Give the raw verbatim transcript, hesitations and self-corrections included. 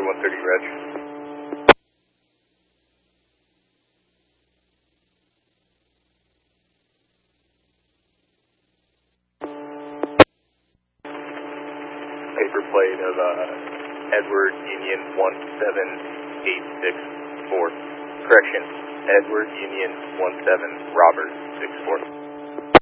thirty-one thirty, Reg. Paper plate of uh, Edward Union one seven eight six four. Correction, Edward Union one seven Robert six four.